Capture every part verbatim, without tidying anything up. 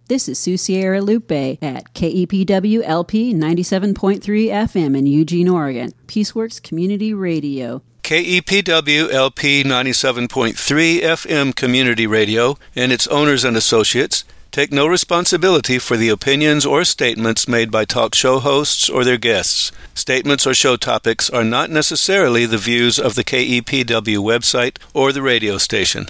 This is Sioux Sierra Lupe at K E P W L P ninety-seven point three F M in Eugene, Oregon. Peaceworks Community Radio. K E P W L P ninety-seven point three F M Community Radio and its owners and associates take no responsibility for the opinions or statements made by talk show hosts or their guests. Statements or show topics are not necessarily the views of the K E P W website or the radio station.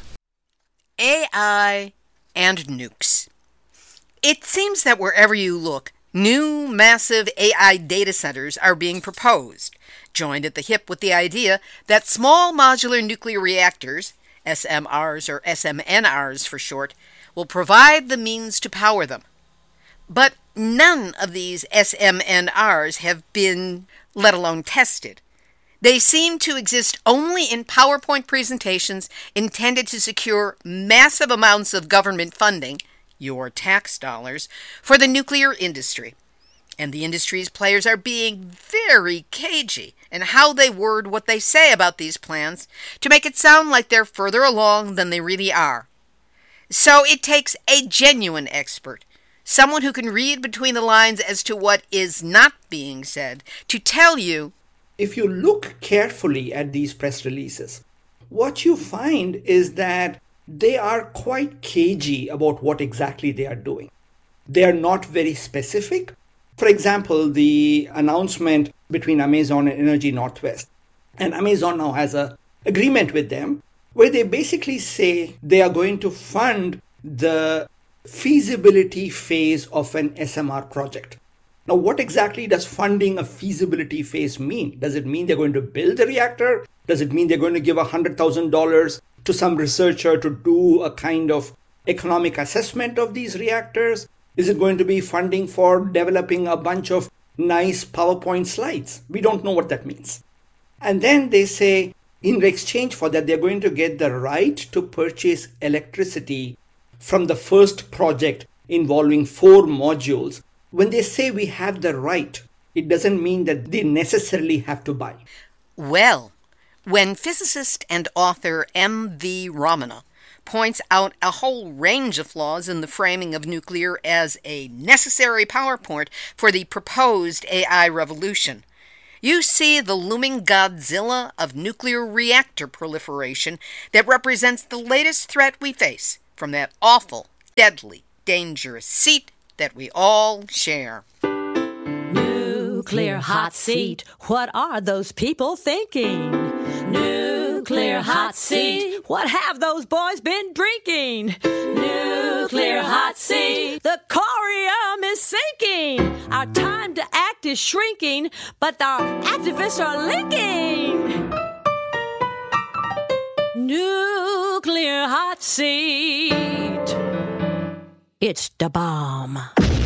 A I and nukes. It seems that wherever you look, new massive A I data centers are being proposed, joined at the hip with the idea that small modular nuclear reactors, S M Rs or S M N Rs for short, will provide the means to power them. But none of these S M N Rs have been, let alone tested. They seem to exist only in PowerPoint presentations intended to secure massive amounts of government funding, your tax dollars, for the nuclear industry. And the industry's players are being very cagey in how they word what they say about these plans to make it sound like they're further along than they really are. So it takes a genuine expert, someone who can read between the lines as to what is not being said, to tell you, if you look carefully at these press releases, what you find is that they are quite cagey about what exactly they are doing. They are not very specific. For example, the announcement between Amazon and Energy Northwest. And Amazon now has an agreement with them where they basically say they are going to fund the feasibility phase of an S M R project. Now, what exactly does funding a feasibility phase mean? Does it mean they're going to build the reactor? Does it mean they're going to give one hundred thousand dollars to some researcher to do a kind of economic assessment of these reactors? Is it going to be funding for developing a bunch of nice PowerPoint slides? We don't know what that means. And then they say, in exchange for that, they're going to get the right to purchase electricity from the first project involving four modules. When they say we have the right, it doesn't mean that they necessarily have to buy. Well, when physicist and author M V Ramana points out a whole range of flaws in the framing of nuclear as a necessary PowerPoint for the proposed A I revolution, you see the looming Godzilla of nuclear reactor proliferation that represents the latest threat we face from that awful, deadly, dangerous seat that we all share. Nuclear hot seat, what are those people thinking? Nuclear hot seat, what have those boys been drinking? Nuclear hot seat, the corium is sinking. Our time to act is shrinking, but our activists are linking. Nuclear hot seat, it's the bomb.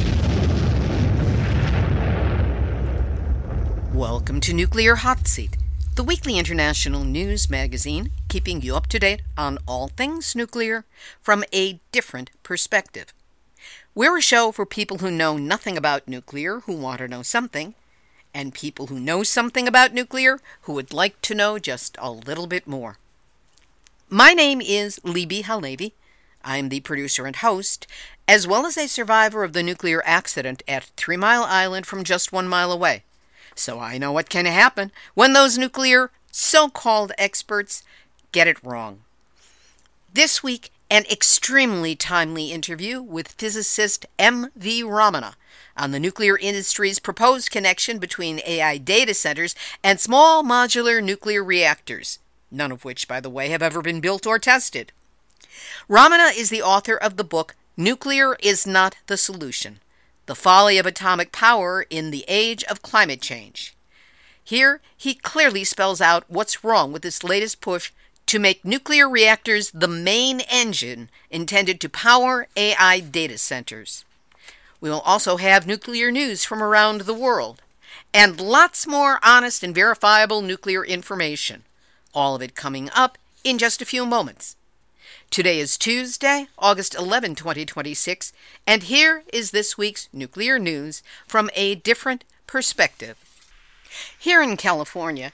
Welcome to Nuclear Hot Seat, the weekly international news magazine keeping you up to date on all things nuclear from a different perspective. We're a show for people who know nothing about nuclear who want to know something, and people who know something about nuclear who would like to know just a little bit more. My name is Libby Halevi. I'm the producer and host, as well as a survivor of the nuclear accident at Three Mile Island from just one mile away. So I know what can happen when those nuclear so-called experts get it wrong. This week, an extremely timely interview with physicist M V Ramana on the nuclear industry's proposed connection between A I data centers and small modular nuclear reactors, none of which, by the way, have ever been built or tested. Ramana is the author of the book Nuclear is Not the Solution: The Folly of Atomic Power in the Age of Climate Change. Here, he clearly spells out what's wrong with this latest push to make nuclear reactors the main engine intended to power A I data centers. We will also have nuclear news from around the world, and lots more honest and verifiable nuclear information. All of it coming up in just a few moments. Today is Tuesday, August eleventh, twenty twenty-six, and here is this week's nuclear news from a different perspective. Here in California,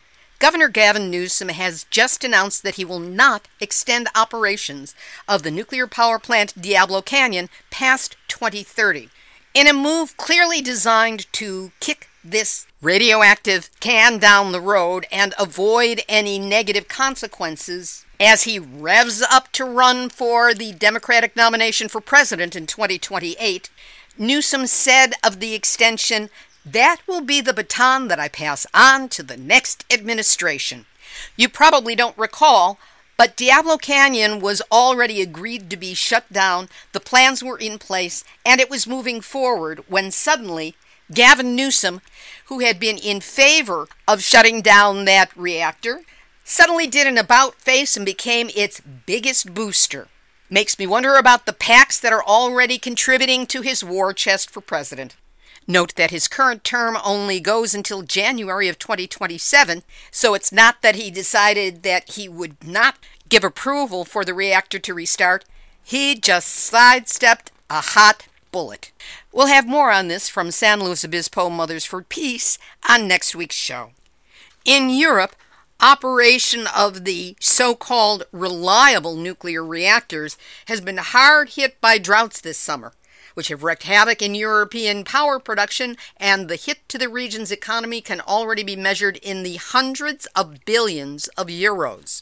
Governor Gavin Newsom has just announced that he will not extend operations of the nuclear power plant Diablo Canyon past twenty thirty, in a move clearly designed to kick this radioactive can down the road and avoid any negative consequences as he revs up to run for the Democratic nomination for president in twenty twenty-eight. Newsom said of the extension, "That will be the baton that I pass on to the next administration." You probably don't recall, but Diablo Canyon was already agreed to be shut down, the plans were in place, and it was moving forward when suddenly Gavin Newsom, who had been in favor of shutting down that reactor, suddenly did an about-face and became its biggest booster. Makes me wonder about the PACs that are already contributing to his war chest for president. Note that his current term only goes until January of twenty twenty-seven, so it's not that he decided that he would not give approval for the reactor to restart. He just sidestepped a hot bullet. We'll have more on this from San Luis Obispo Mothers for Peace on next week's show. In Europe, operation of the so-called reliable nuclear reactors has been hard hit by droughts this summer, which have wreaked havoc in European power production, and the hit to the region's economy can already be measured in the hundreds of billions of euros.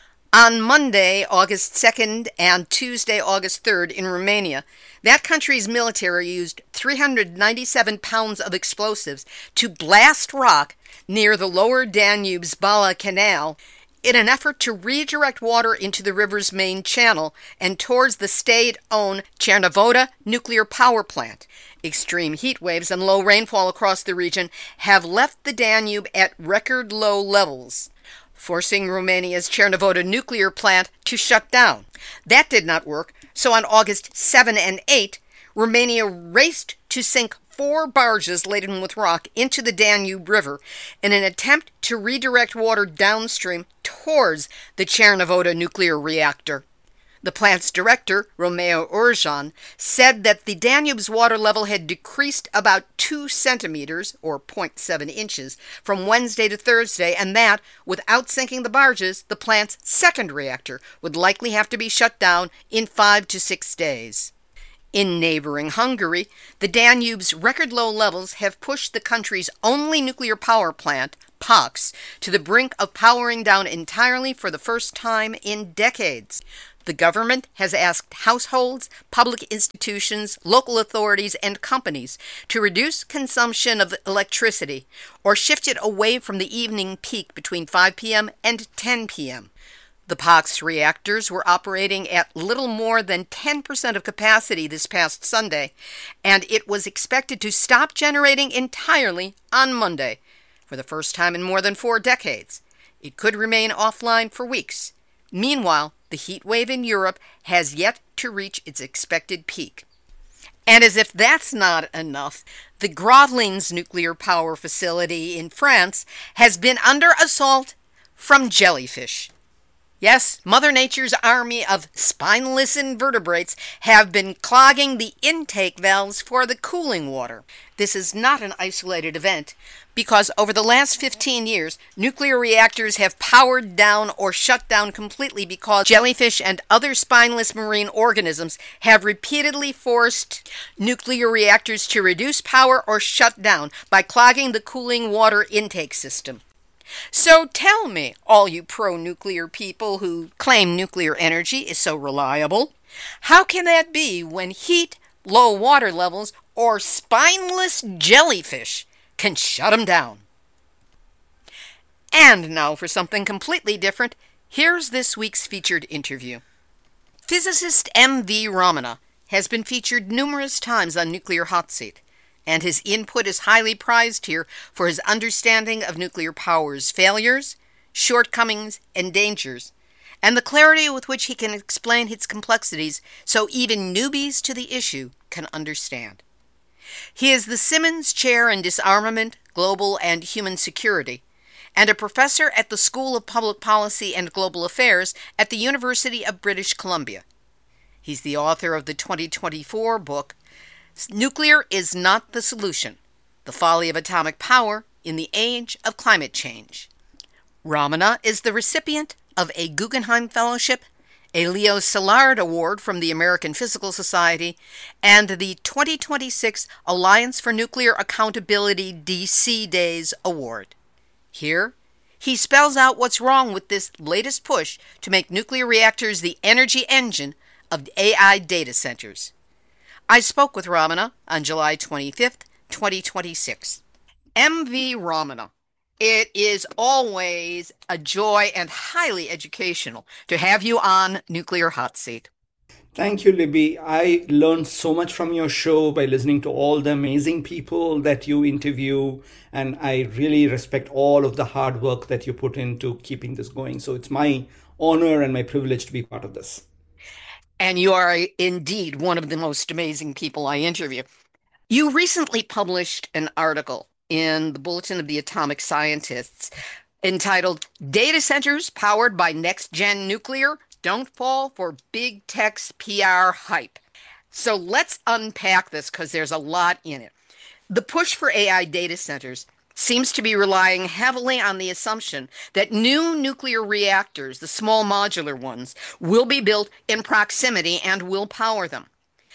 On Monday, August second, and Tuesday, August third, in Romania, that country's military used three hundred ninety-seven pounds of explosives to blast rock near the lower Danube's Bala Canal in an effort to redirect water into the river's main channel and towards the state-owned Cernavodă nuclear power plant. Extreme heat waves and low rainfall across the region have left the Danube at record low levels, forcing Romania's Cernavodă nuclear plant to shut down. That did not work, so on August seventh and eighth, Romania raced to sink four barges laden with rock into the Danube River in an attempt to redirect water downstream towards the Cernavodă nuclear reactor. The plant's director, Romeo Urjan, said that the Danube's water level had decreased about two centimeters, or zero point seven inches, from Wednesday to Thursday, and that, without sinking the barges, the plant's second reactor would likely have to be shut down in five to six days. In neighboring Hungary, the Danube's record low levels have pushed the country's only nuclear power plant, Paks, to the brink of powering down entirely for the first time in decades. The government has asked households, public institutions, local authorities, and companies to reduce consumption of electricity or shift it away from the evening peak between five p.m. and ten p.m. The Paks reactors were operating at little more than ten percent of capacity this past Sunday, and it was expected to stop generating entirely on Monday, for the first time in more than four decades. It could remain offline for weeks. Meanwhile, the heat wave in Europe has yet to reach its expected peak. And as if that's not enough, the Gravelines nuclear power facility in France has been under assault from jellyfish. Yes, Mother Nature's army of spineless invertebrates have been clogging the intake valves for the cooling water. This is not an isolated event, because over the last fifteen years, nuclear reactors have powered down or shut down completely because jellyfish and other spineless marine organisms have repeatedly forced nuclear reactors to reduce power or shut down by clogging the cooling water intake system. So tell me, all you pro-nuclear people who claim nuclear energy is so reliable, how can that be when heat, low water levels, or spineless jellyfish can shut them down? And now for something completely different, here's this week's featured interview. Physicist M V Ramana has been featured numerous times on Nuclear Hot Seat, and his input is highly prized here for his understanding of nuclear power's failures, shortcomings, and dangers, and the clarity with which he can explain its complexities so even newbies to the issue can understand. He is the Simmons Chair in Disarmament, Global and Human Security, and a professor at the School of Public Policy and Global Affairs at the University of British Columbia. He's the author of the twenty twenty-four book, Nuclear is Not the Solution: The Folly of Atomic Power in the Age of Climate Change. Ramana is the recipient of a Guggenheim Fellowship, a Leo Szilard Award from the American Physical Society, and the twenty twenty-six Alliance for Nuclear Accountability D C Days Award. Here, he spells out what's wrong with this latest push to make nuclear reactors the energy engine of A I data centers. I spoke with Ramana on July twenty-fifth, twenty twenty-six. M V Ramana, it is always a joy and highly educational to have you on Nuclear Hot Seat. Thank you, Libby. I learned so much from your show by listening to all the amazing people that you interview, and I really respect all of the hard work that you put into keeping this going. So it's my honor and my privilege to be part of this. And you are indeed one of the most amazing people I interview. You recently published an article in the Bulletin of the Atomic Scientists entitled Data Centers Powered by Next Gen Nuclear Don't Fall for Big Tech's P R Hype. So let's unpack this because there's a lot in it. The push for A I data centers seems to be relying heavily on the assumption that new nuclear reactors, the small modular ones, will be built in proximity and will power them.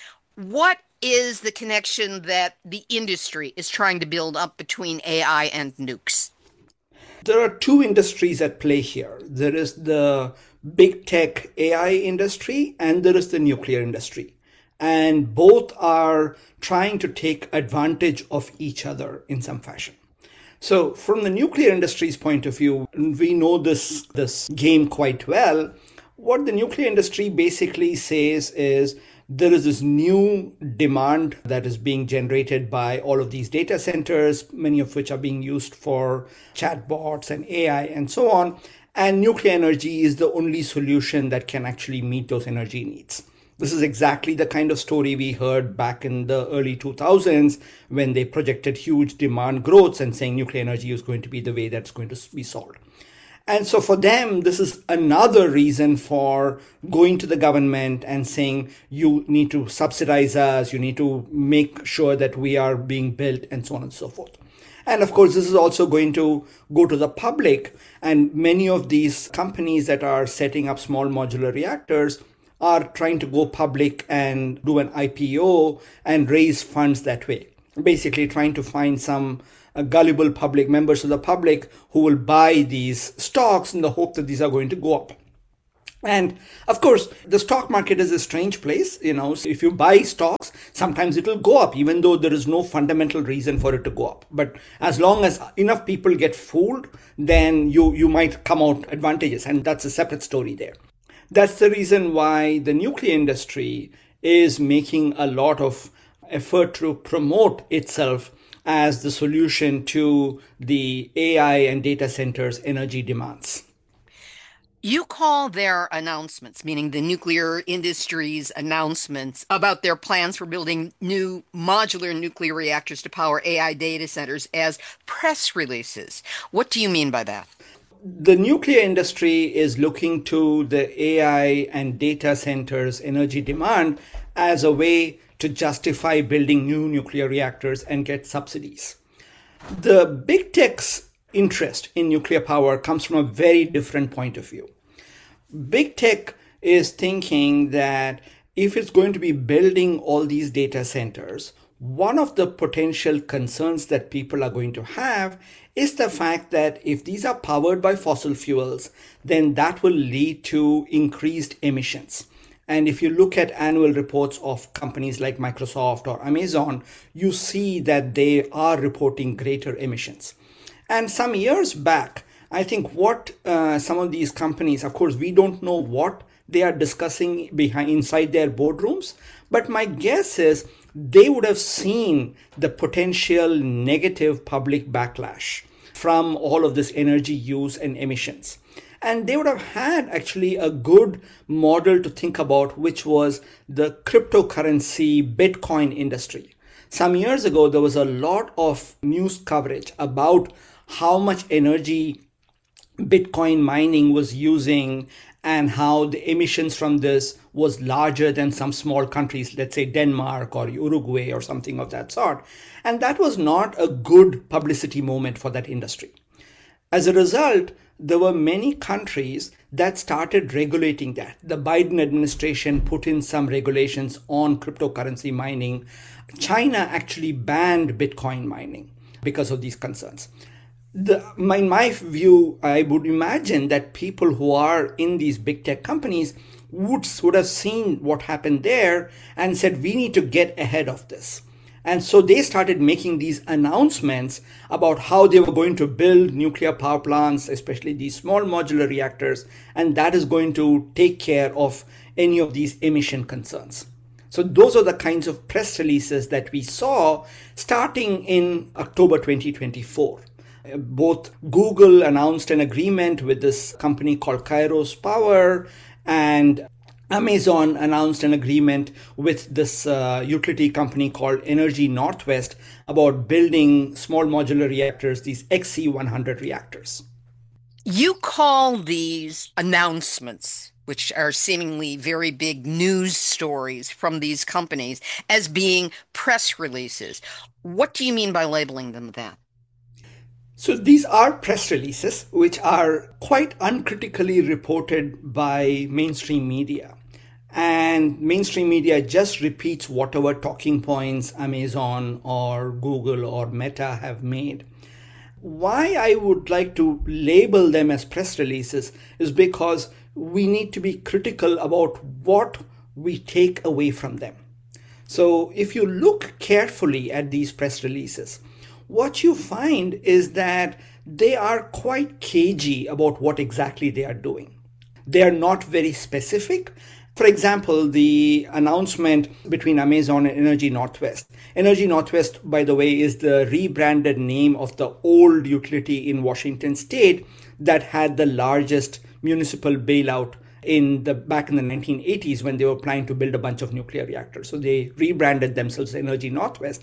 What is the connection that the industry is trying to build up between A I and nukes? There are two industries at play here. There is the big tech A I industry and there is the nuclear industry. And both are trying to take advantage of each other in some fashion. So from the nuclear industry's point of view, we know this, this game quite well. What the nuclear industry basically says is there is this new demand that is being generated by all of these data centers, many of which are being used for chatbots and A I and so on. And nuclear energy is the only solution that can actually meet those energy needs. This is exactly the kind of story we heard back in the early two thousands when they projected huge demand growths and saying nuclear energy is going to be the way that's going to be solved. And so for them, this is another reason for going to the government and saying, you need to subsidize us, you need to make sure that we are being built and so on and so forth. And of course, this is also going to go to the public. And many of these companies that are setting up small modular reactors are trying to go public and do an I P O and raise funds that way. Basically trying to find some uh, gullible public members of the public who will buy these stocks in the hope that these are going to go up. And of course, the stock market is a strange place. You know, so if you buy stocks, sometimes it will go up, even though there is no fundamental reason for it to go up. But as long as enough people get fooled, then you, you might come out advantageous. And that's a separate story there. That's the reason why the nuclear industry is making a lot of effort to promote itself as the solution to the A I and data centers' energy demands. You call their announcements, meaning the nuclear industry's announcements about their plans for building new modular nuclear reactors to power A I data centers, as press releases. What do you mean by that? The nuclear industry is looking to the A I and data centers' energy demand as a way to justify building new nuclear reactors and get subsidies. The big tech's interest in nuclear power comes from a very different point of view. Big tech is thinking that if it's going to be building all these data centers, one of the potential concerns that people are going to have is the fact that if these are powered by fossil fuels, then that will lead to increased emissions. And if you look at annual reports of companies like Microsoft or Amazon, you see that they are reporting greater emissions. And some years back, I think what uh, some of these companies, of course, we don't know what they are discussing behind inside their boardrooms, but my guess is they would have seen the potential negative public backlash from all of this energy use and emissions. And they would have had actually a good model to think about, which was the cryptocurrency Bitcoin industry. Some years ago, there was a lot of news coverage about how much energy Bitcoin mining was using and how the emissions from this was larger than some small countries, let's say Denmark or Uruguay or something of that sort. And that was not a good publicity moment for that industry. As a result, there were many countries that started regulating that. The Biden administration put in some regulations on cryptocurrency mining. China actually banned Bitcoin mining because of these concerns. The, in my view, I would imagine that people who are in these big tech companies would, would have seen what happened there and said, we need to get ahead of this. And so they started making these announcements about how they were going to build nuclear power plants, especially these small modular reactors, and that is going to take care of any of these emission concerns. So those are the kinds of press releases that we saw starting in October twenty twenty-four. Both Google announced an agreement with this company called Kairos Power, and Amazon announced an agreement with this uh, utility company called Energy Northwest about building small modular reactors, these X C one hundred reactors. You call these announcements, which are seemingly very big news stories from these companies, as being press releases. What do you mean by labeling them that? So these are press releases which are quite uncritically reported by mainstream media. And mainstream media just repeats whatever talking points Amazon or Google or Meta have made. Why I would like to label them as press releases is because we need to be critical about what we take away from them. So if you look carefully at these press releases, what you find is that they are quite cagey about what exactly they are doing. They are not very specific. For example, the announcement between Amazon and Energy Northwest. Energy Northwest, by the way, is the rebranded name of the old utility in Washington state that had the largest municipal bailout in the back in the nineteen eighties when they were planning to build a bunch of nuclear reactors. So they rebranded themselves Energy Northwest.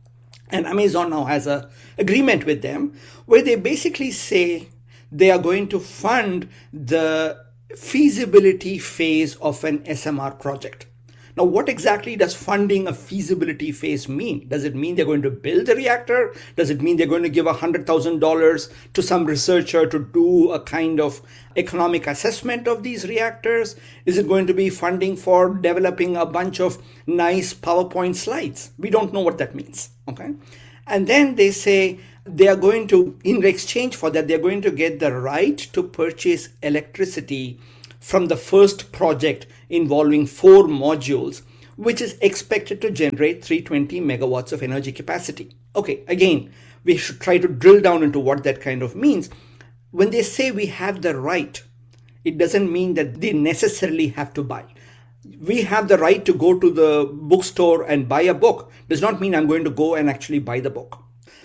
And Amazon now has an agreement with them where they basically say they are going to fund the feasibility phase of an S M R project. Now, what exactly does funding a feasibility phase mean? Does it mean they're going to build a reactor? Does it mean they're going to give one hundred thousand dollars to some researcher to do a kind of economic assessment of these reactors? Is it going to be funding for developing a bunch of nice PowerPoint slides? We don't know what that means. Okay. And then they say they are going to, in exchange for that, they're going to get the right to purchase electricity from the first project involving four modules, which is expected to generate three hundred twenty megawatts of energy capacity. Okay, again, we should try to drill down into what that kind of means. When they say we have the right, it doesn't mean that they necessarily have to buy. We have the right to go to the bookstore and buy a book. Does not mean I'm going to go and actually buy the book.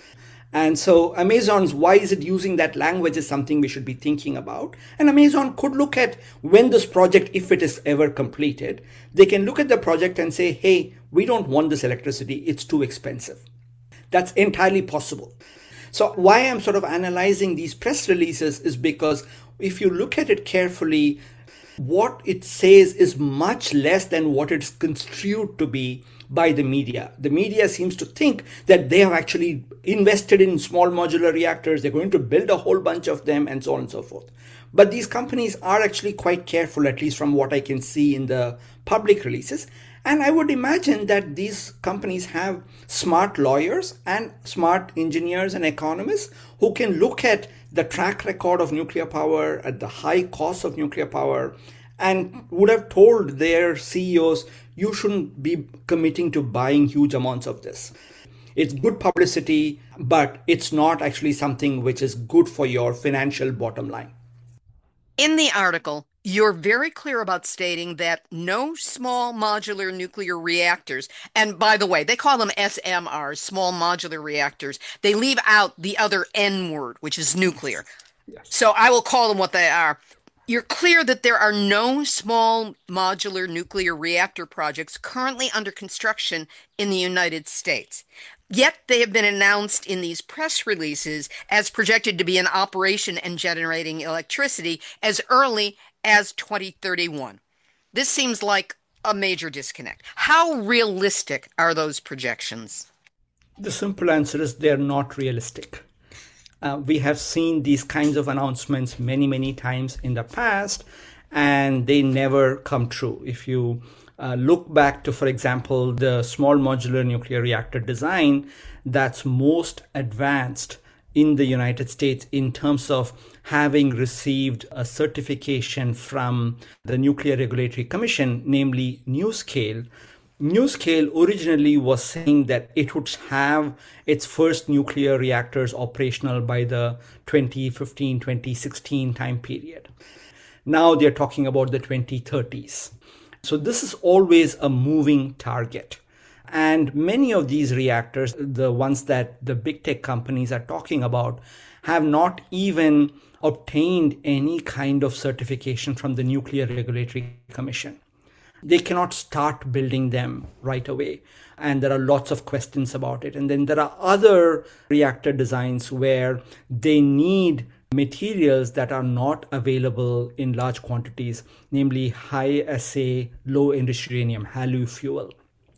And so Amazon's, why is it using that language is something we should be thinking about. And Amazon could look at when this project, if it is ever completed, they can look at the project and say, hey, we don't want this electricity. It's too expensive. That's entirely possible. So why I'm sort of analyzing these press releases is because if you look at it carefully, what it says is much less than what it's construed to be by the media. The media seems to think that they have actually invested in small modular reactors. They're going to build a whole bunch of them and so on and so forth. But these companies are actually quite careful, at least from what I can see in the public releases. And I would imagine that these companies have smart lawyers and smart engineers and economists who can look at the track record of nuclear power, at the high cost of nuclear power, and would have told their C E Os, you shouldn't be committing to buying huge amounts of this. It's good publicity, but it's not actually something which is good for your financial bottom line. In the article, you're very clear about stating that no small modular nuclear reactors, and by the way, they call them S M Rs, small modular reactors. They leave out the other N word, which is nuclear. Yes. So I will call them what they are. You're clear that there are no small modular nuclear reactor projects currently under construction in the United States. Yet they have been announced in these press releases as projected to be in operation and generating electricity as early as twenty thirty-one. This seems like a major disconnect. How realistic are those projections? The simple answer is they're not realistic. Uh, we have seen these kinds of announcements many, many times in the past, and they never come true. If you uh, look back to, for example, the small modular nuclear reactor design that's most advanced in the United States in terms of having received a certification from the Nuclear Regulatory Commission, namely NuScale. NuScale originally was saying that it would have its first nuclear reactors operational by the twenty fifteen twenty sixteen time period. Now they're talking about the twenty thirties. So this is always a moving target. And many of these reactors, the ones that the big tech companies are talking about, have not even obtained any kind of certification from the Nuclear Regulatory Commission. They cannot start building them right away. And there are lots of questions about it. And then there are other reactor designs where they need materials that are not available in large quantities, namely high assay, low enriched uranium, HALEU fuel.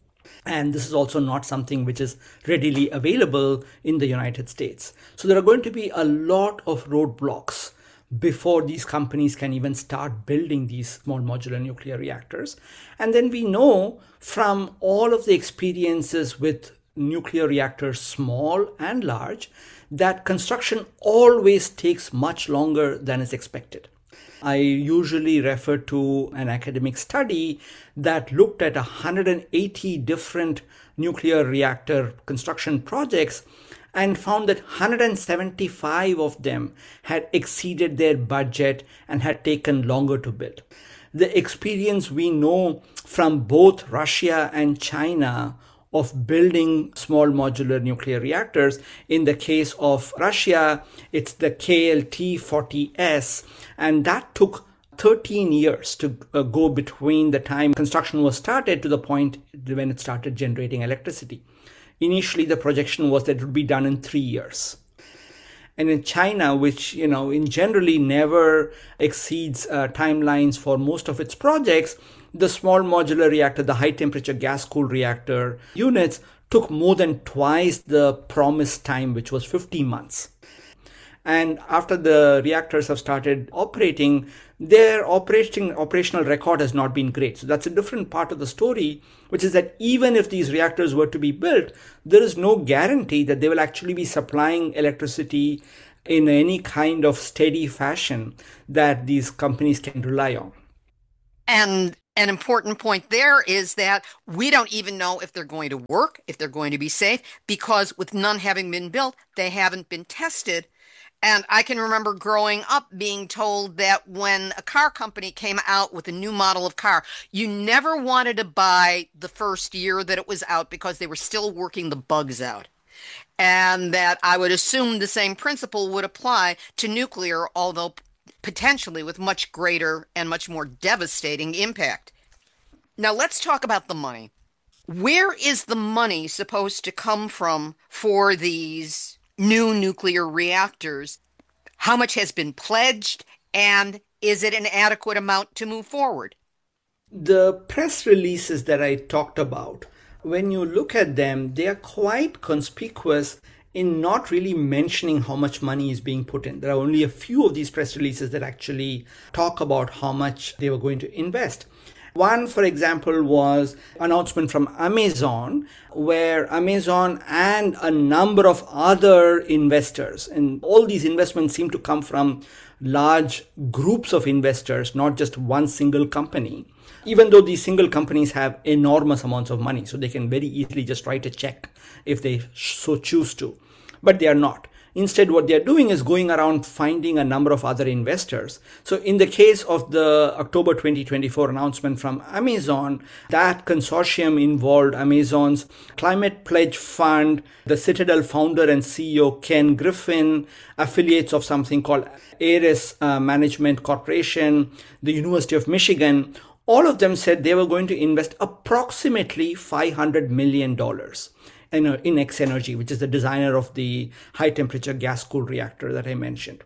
And this is also not something which is readily available in the United States. So there are going to be a lot of roadblocks before these companies can even start building these small modular nuclear reactors. And then we know from all of the experiences with nuclear reactors, small and large, that construction always takes much longer than is expected. I usually refer to an academic study that looked at one hundred eighty different nuclear reactor construction projects and found that one hundred seventy-five of them had exceeded their budget and had taken longer to build. The experience we know from both Russia and China of building small modular nuclear reactors. In the case of Russia, it's the K L T forty S, and that took thirteen years to uh, go between the time construction was started to the point when it started generating electricity. Initially, the projection was that it would be done in three years. And in China, which, you know, in generally never exceeds uh, timelines for most of its projects, the small modular reactor, the high temperature gas cooled reactor units took more than twice the promised time, which was fifty months. And after the reactors have started operating, their operating operational record has not been great. So that's a different part of the story, which is that even if these reactors were to be built, there is no guarantee that they will actually be supplying electricity in any kind of steady fashion that these companies can rely on. And an important point there is that we don't even know if they're going to work, if they're going to be safe, because with none having been built, they haven't been tested. And I can remember growing up being told that when a car company came out with a new model of car, you never wanted to buy the first year that it was out because they were still working the bugs out. And that I would assume the same principle would apply to nuclear, although potentially with much greater and much more devastating impact. Now let's talk about the money. Where is the money supposed to come from for these new nuclear reactors? How much has been pledged, and is it an adequate amount to move forward? The press releases that I talked about, when you look at them, they are quite conspicuous in not really mentioning how much money is being put in. There are only a few of these press releases that actually talk about how much they were going to invest. One, for example, was an announcement from Amazon, where Amazon and a number of other investors, and all these investments seem to come from large groups of investors, not just one single company, even though these single companies have enormous amounts of money, so they can very easily just write a check if they so choose to. But they are not. Instead, what they are doing is going around finding a number of other investors. So in the case of the October twenty twenty-four announcement from Amazon, that consortium involved Amazon's Climate Pledge Fund, the Citadel founder and C E O Ken Griffin, affiliates of something called Ares uh, Management Corporation, the University of Michigan. All of them said they were going to invest approximately five hundred million dollars. In X Energy, which is the designer of the high temperature gas cooled reactor that I mentioned.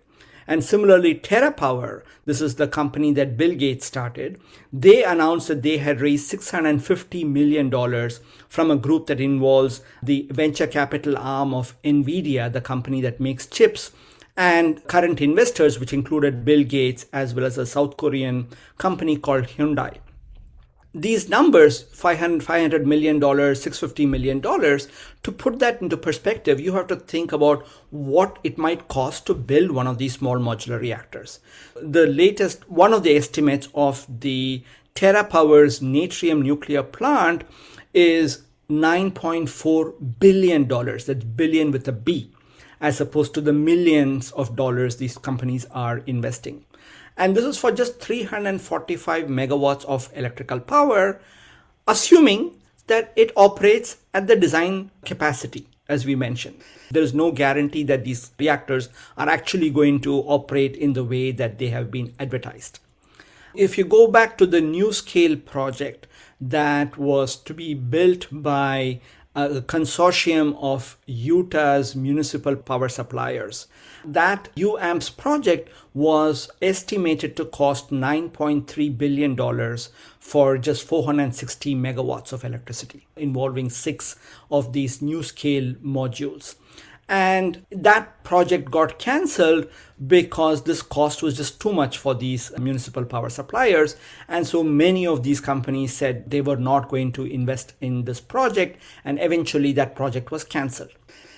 And similarly, TerraPower, this is the company that Bill Gates started, they announced that they had raised six hundred fifty million dollars from a group that involves the venture capital arm of NVIDIA, the company that makes chips, and current investors, which included Bill Gates as well as a South Korean company called Hyundai. These numbers, five hundred million dollars, six hundred fifty million dollars, to put that into perspective, you have to think about what it might cost to build one of these small modular reactors. The latest, one of the estimates of the TerraPower's Natrium nuclear plant is nine point four billion dollars. That's billion with a B, as opposed to the millions of dollars these companies are investing. And this is for just three hundred forty-five megawatts of electrical power, assuming that it operates at the design capacity, as we mentioned. There is no guarantee that these reactors are actually going to operate in the way that they have been advertised. If you go back to the NuScale project that was to be built by a consortium of Utah's municipal power suppliers, that U A M P S project was estimated to cost nine point three billion dollars for just four hundred sixty megawatts of electricity, involving six of these NuScale modules. And that project got cancelled because this cost was just too much for these municipal power suppliers. And so many of these companies said they were not going to invest in this project. And eventually that project was cancelled.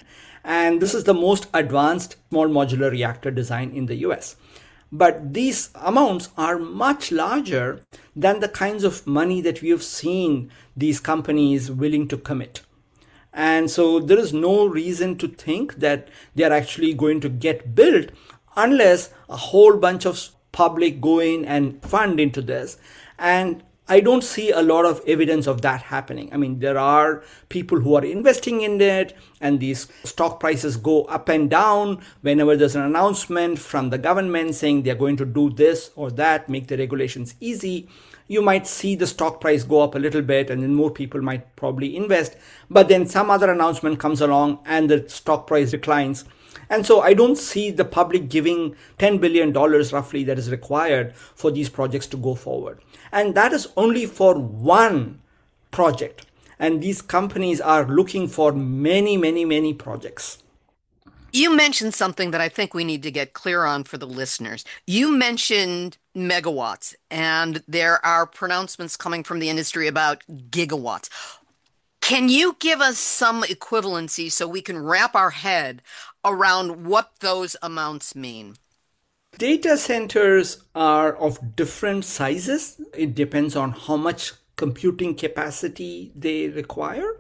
And this is the most advanced small modular reactor design in the U S. But these amounts are much larger than the kinds of money that we have seen these companies willing to commit. And so there is no reason to think that they are actually going to get built unless a whole bunch of public go in and fund into this. And I don't see a lot of evidence of that happening. I mean, there are people who are investing in it, and these stock prices go up and down whenever there's an announcement from the government saying they're going to do this or that, make the regulations easy. You might see the stock price go up a little bit, and then more people might probably invest. But then some other announcement comes along and the stock price declines. And so I don't see the public giving ten billion dollars roughly that is required for these projects to go forward. And that is only for one project. And these companies are looking for many, many, many projects. You mentioned something that I think we need to get clear on for the listeners. You mentioned megawatts, and there are pronouncements coming from the industry about gigawatts. Can you give us some equivalency so we can wrap our head around what those amounts mean? Data centers are of different sizes. It depends on how much computing capacity they require.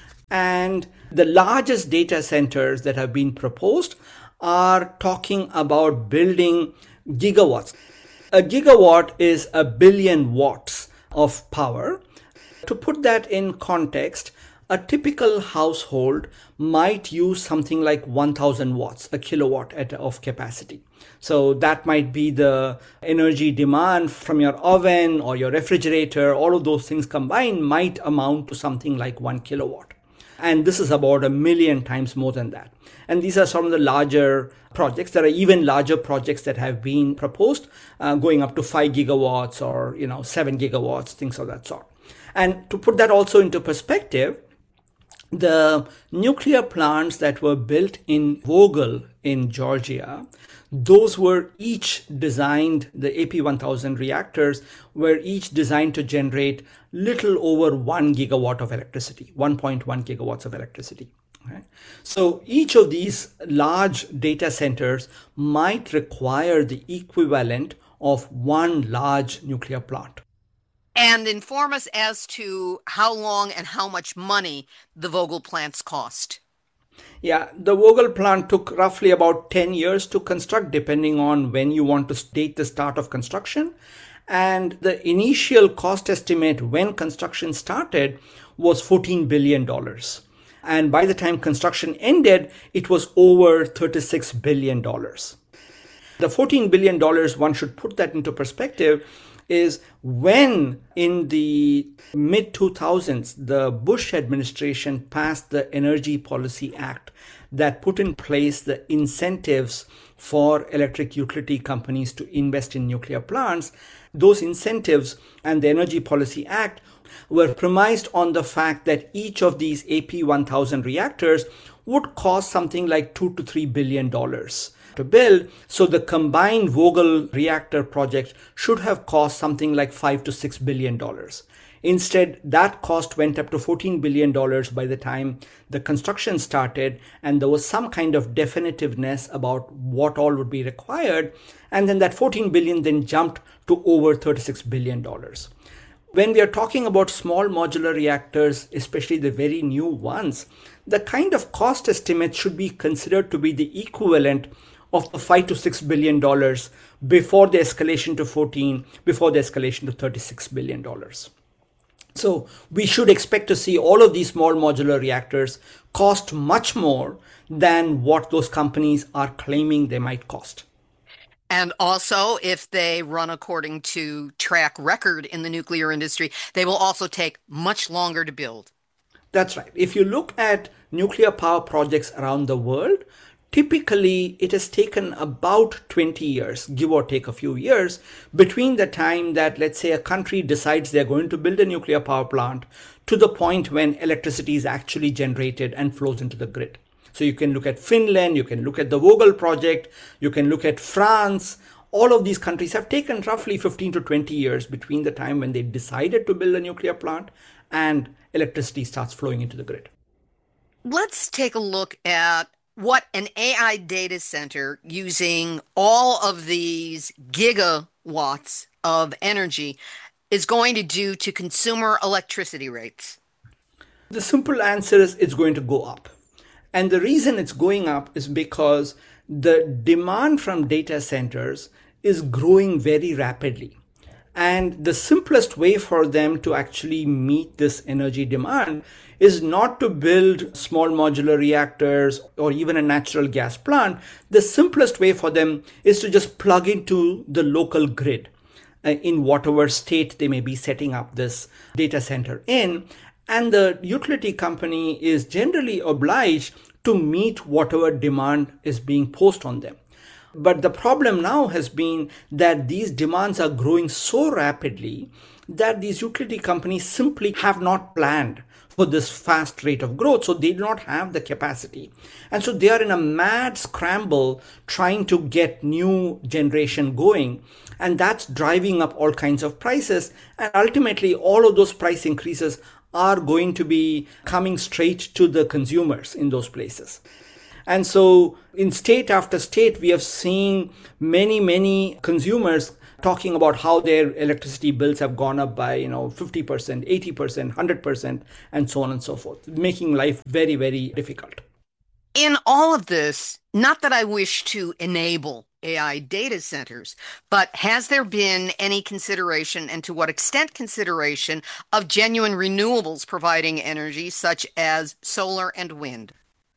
And the largest data centers that have been proposed are talking about building gigawatts. A gigawatt is a billion watts of power. To put that in context, a typical household might use something like one thousand watts, a kilowatt at, of capacity. So that might be the energy demand from your oven or your refrigerator. All of those things combined might amount to something like one kilowatt. And this is about a million times more than that. And these are some of the larger projects. There are even larger projects that have been proposed, uh, going up to five gigawatts or, you know, seven gigawatts, things of that sort. And to put that also into perspective, the nuclear plants that were built in Vogtle in Georgia, those were each designed, the A P one thousand reactors were each designed to generate little over one gigawatt of electricity, one point one gigawatts of electricity. Right? So each of these large data centers might require the equivalent of one large nuclear plant. And inform us as to how long and how much money the Vogtle plants cost. Yeah, the Vogtle plant took roughly about ten years to construct, depending on when you want to date the start of construction. And the initial cost estimate when construction started was fourteen billion dollars. And by the time construction ended, it was over thirty-six billion dollars. The fourteen billion dollars, one should put that into perspective, is when in the mid two thousands, the Bush administration passed the Energy Policy Act that put in place the incentives for electric utility companies to invest in nuclear plants. Those incentives and the Energy Policy Act were premised on the fact that each of these A P one thousand reactors would cost something like two to three billion dollars to build. So the combined Vogtle reactor project should have cost something like five to six billion dollars. Instead, that cost went up to fourteen billion dollars by the time the construction started, and there was some kind of definitiveness about what all would be required. And then that fourteen billion dollars then jumped to over thirty-six billion dollars. When we are talking about small modular reactors, especially the very new ones, the kind of cost estimates should be considered to be the equivalent of the five to six billion dollars before the escalation to fourteen, before the escalation to thirty-six billion dollars. So we should expect to see all of these small modular reactors cost much more than what those companies are claiming they might cost. And also, if they run according to track record in the nuclear industry, they will also take much longer to build. That's right. If you look at nuclear power projects around the world, typically it has taken about twenty years, give or take a few years, between the time that, let's say, a country decides they're going to build a nuclear power plant to the point when electricity is actually generated and flows into the grid. So you can look at Finland, you can look at the Vogtle project, you can look at France. All of these countries have taken roughly fifteen to twenty years between the time when they decided to build a nuclear plant and electricity starts flowing into the grid. Let's take a look at what an A I data center using all of these gigawatts of energy is going to do to consumer electricity rates. The simple answer is it's going to go up. And the reason it's going up is because the demand from data centers is growing very rapidly. And the simplest way for them to actually meet this energy demand is not to build small modular reactors or even a natural gas plant. The simplest way for them is to just plug into the local grid uh, in whatever state they may be setting up this data center in. And the utility company is generally obliged to meet whatever demand is being posed on them. But the problem now has been that these demands are growing so rapidly that these utility companies simply have not planned for this fast rate of growth. So they do not have the capacity. And so they are in a mad scramble trying to get new generation going. And that's driving up all kinds of prices. And ultimately, all of those price increases are going to be coming straight to the consumers in those places. And so in state after state, we have seen many, many consumers talking about how their electricity bills have gone up by, you know, fifty percent, eighty percent, one hundred percent, and so on and so forth, making life very, very difficult. In all of this, not that I wish to enable A I data centers, but has there been any consideration, and to what extent consideration, of genuine renewables providing energy such as solar and wind?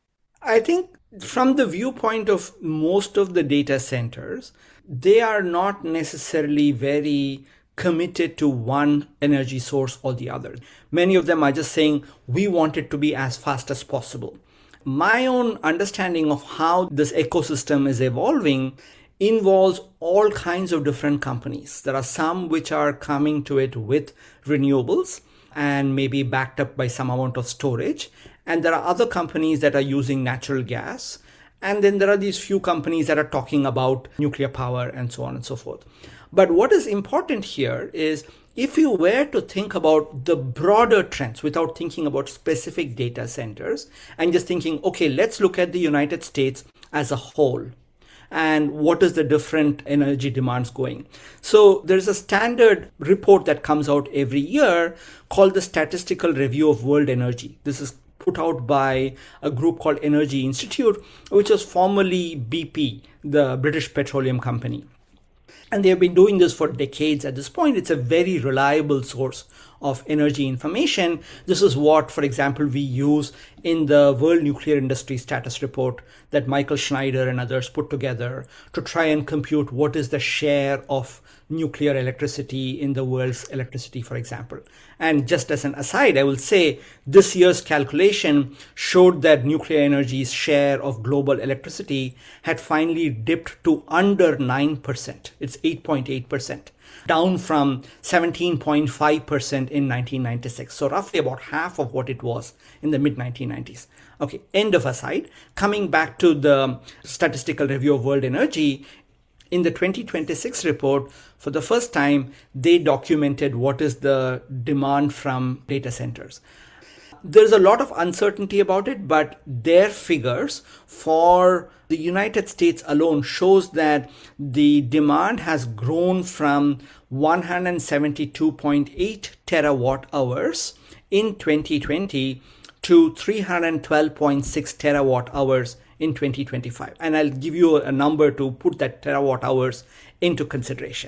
I think from the viewpoint of most of the data centers, they are not necessarily very committed to one energy source or the other. Many of them are just saying, we want it to be as fast as possible. My own understanding of how this ecosystem is evolving involves all kinds of different companies. There are some which are coming to it with renewables and maybe backed up by some amount of storage. And there are other companies that are using natural gas. And then there are these few companies that are talking about nuclear power and so on and so forth. But what is important here is if you were to think about the broader trends without thinking about specific data centers and just thinking, okay, let's look at the United States as a whole and what is the different energy demands going. So there's a standard report that comes out every year called the Statistical Review of World Energy. This is put out by a group called Energy Institute, which was formerly B P, the British Petroleum Company. And they have been doing this for decades at this point. It's a very reliable source of energy information. This is what, for example, we use in the World Nuclear Industry Status Report that Michael Schneider and others put together to try and compute what is the share of nuclear electricity in the world's electricity, for example. And just as an aside, I will say this year's calculation showed that nuclear energy's share of global electricity had finally dipped to under nine percent. It's eight point eight percent, down from seventeen point five percent in nineteen ninety-six. So roughly about half of what it was in the mid nineteen nineties. Okay, end of aside. Coming back to the Statistical Review of World Energy, in the twenty twenty-six report, for the first time, they documented what is the demand from data centers. There's a lot of uncertainty about it, but their figures for the United States alone shows that the demand has grown from one hundred seventy-two point eight terawatt hours in twenty twenty to three hundred twelve point six terawatt hours in twenty twenty-five. And I'll give you a number to put that terawatt hours into consideration.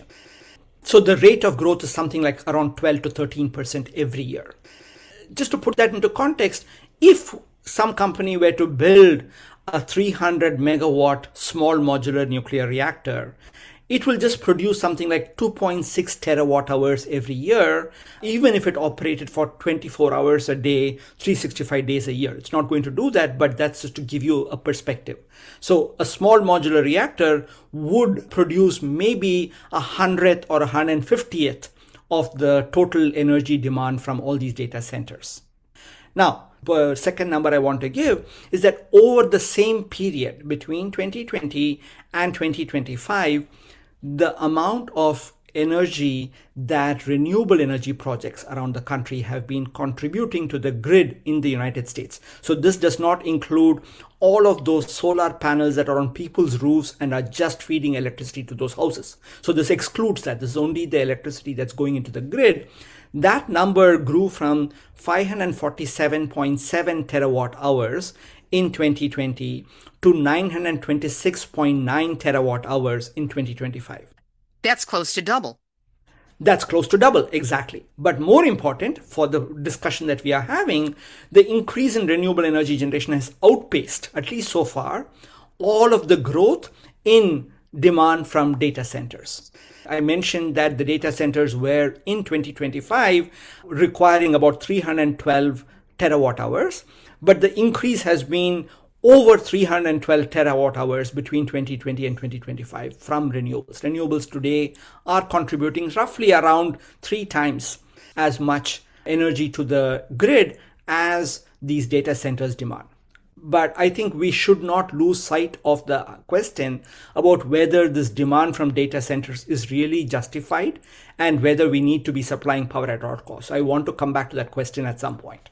So the rate of growth is something like around twelve to thirteen percent every year. Just to put that into context, if some company were to build a three hundred megawatt small modular nuclear reactor, it will just produce something like two point six terawatt hours every year, even if it operated for twenty-four hours a day, three hundred sixty-five days a year. It's not going to do that, but that's just to give you a perspective. So a small modular reactor would produce maybe a hundredth or a hundred fiftieth of the total energy demand from all these data centers. Now, the second number I want to give is that over the same period between twenty twenty and twenty twenty-five, the amount of energy that renewable energy projects around the country have been contributing to the grid in the United States. So this does not include all of those solar panels that are on people's roofs and are just feeding electricity to those houses. So this excludes that. This is only the electricity that's going into the grid. That number grew from five hundred forty-seven point seven terawatt hours in twenty twenty to nine hundred twenty-six point nine terawatt hours in twenty twenty-five. That's close to double. That's close to double, exactly. But more important for the discussion that we are having, the increase in renewable energy generation has outpaced, at least so far, all of the growth in demand from data centers. I mentioned that the data centers were in twenty twenty-five requiring about three hundred twelve terawatt hours, but the increase has been over three hundred twelve terawatt hours between twenty twenty and twenty twenty-five from renewables. Renewables today are contributing roughly around three times as much energy to the grid as these data centers demand. But I think we should not lose sight of the question about whether this demand from data centers is really justified and whether we need to be supplying power at all costs. I want to come back to that question at some point.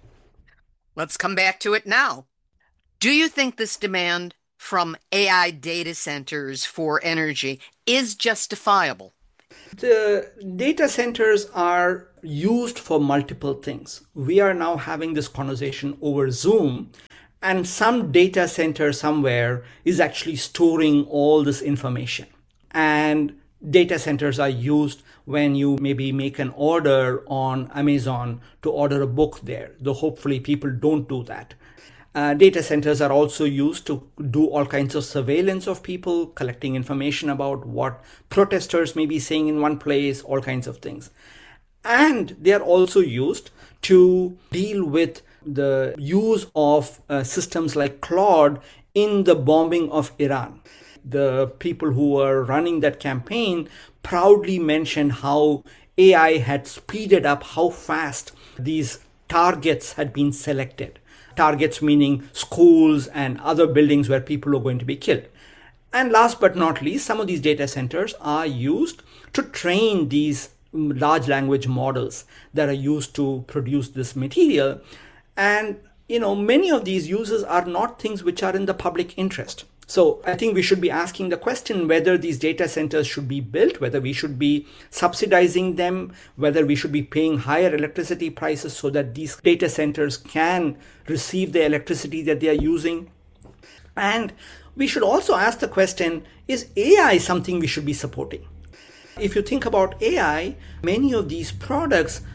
Let's come back to it now. Do you think this demand from A I data centers for energy is justifiable? The data centers are used for multiple things. We are now having this conversation over Zoom, and some data center somewhere is actually storing all this information. And data centers are used when you maybe make an order on Amazon to order a book there, though hopefully people don't do that. Uh, data centers are also used to do all kinds of surveillance of people, collecting information about what protesters may be saying in one place, all kinds of things. And they are also used to deal with the use of uh, systems like Claude in the bombing of Iran. The people who were running that campaign proudly mentioned how A I had speeded up how fast these targets had been selected. Targets meaning schools and other buildings where people are going to be killed. And last but not least, some of these data centers are used to train these large language models that are used to produce this material. And, you know, many of these uses are not things which are in the public interest. So I think we should be asking the question whether these data centers should be built, whether we should be subsidizing them, whether we should be paying higher electricity prices so that these data centers can receive the electricity that they are using. And we should also ask the question, is A I something we should be supporting? If you think about A I, many of these products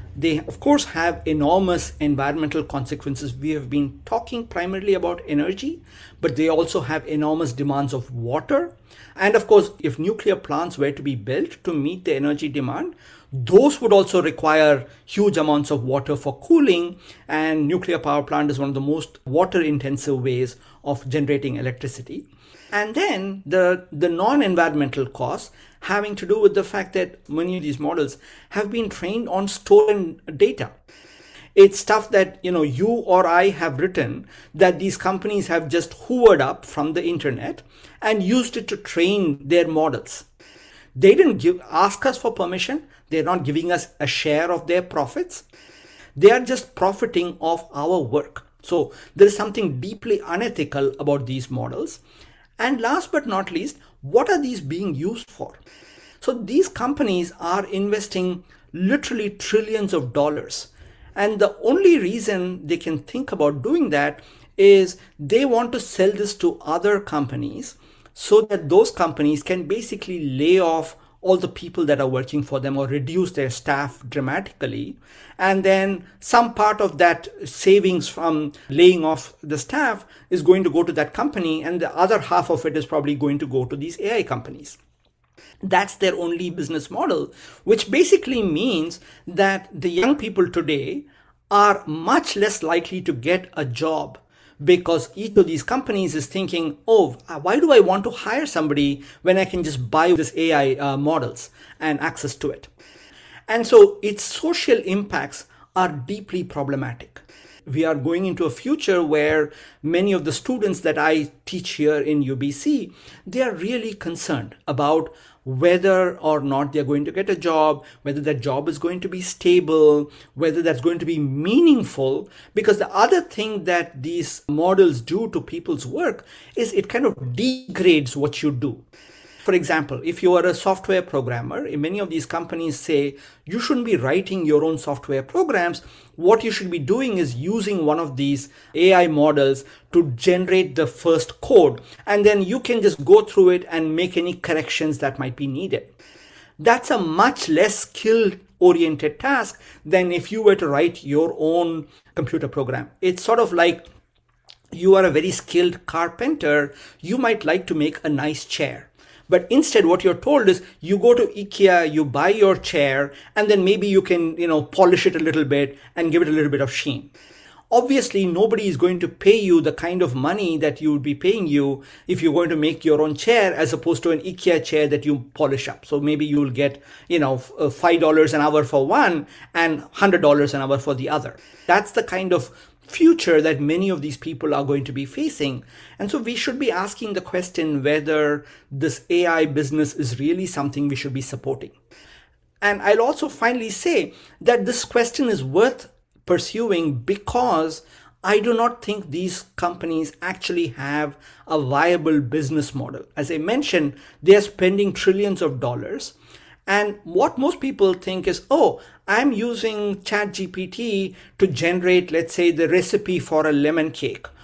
They, of course, have enormous environmental consequences. We have been talking primarily about energy, but they also have enormous demands of water. And of course, if nuclear plants were to be built to meet the energy demand, those would also require huge amounts of water for cooling. And nuclear power plant is one of the most water-intensive ways of generating electricity. And then the, the non-environmental costs having to do with the fact that many of these models have been trained on stolen data. It's stuff that, you know, you or I have written that these companies have just hoovered up from the internet and used it to train their models. They didn't give, ask us for permission. They're not giving us a share of their profits. They are just profiting off our work. So there is something deeply unethical about these models. And last but not least, what are these being used for? So these companies are investing literally trillions of dollars. And the only reason they can think about doing that is they want to sell this to other companies so that those companies can basically lay off all the people that are working for them or reduce their staff dramatically. And then some part of that savings from laying off the staff is going to go to that company, and the other half of it is probably going to go to these A I companies. That's their only business model, which basically means that the young people today are much less likely to get a job, because each of these companies is thinking, oh, why do I want to hire somebody when I can just buy this A I uh, models and access to it? And so its social impacts are deeply problematic. We are going into a future where many of the students that I teach here in U B C, they are really concerned about whether or not they're going to get a job, whether that job is going to be stable, whether that's going to be meaningful. Because the other thing that these models do to people's work is it kind of degrades what you do. For example, if you are a software programmer, many of these companies say you shouldn't be writing your own software programs. What you should be doing is using one of these A I models to generate the first code, and then you can just go through it and make any corrections that might be needed. That's a much less skill-oriented task than if you were to write your own computer program. It's sort of like you are a very skilled carpenter. You might like to make a nice chair. But instead, what you're told is you go to IKEA, you buy your chair, and then maybe you can, you know, polish it a little bit and give it a little bit of sheen. Obviously, nobody is going to pay you the kind of money that you would be paying you if you're going to make your own chair, as opposed to an IKEA chair that you polish up. So maybe you'll get, you know, five dollars an hour for one and one hundred dollars an hour for the other. That's the kind of future that many of these people are going to be facing. And so we should be asking the question whether this A I business is really something we should be supporting. And I'll also finally say that this question is worth pursuing because I do not think these companies actually have a viable business model. As I mentioned, they are spending trillions of dollars. And what most people think is, oh, I'm using ChatGPT to generate, let's say, the recipe for a lemon cake.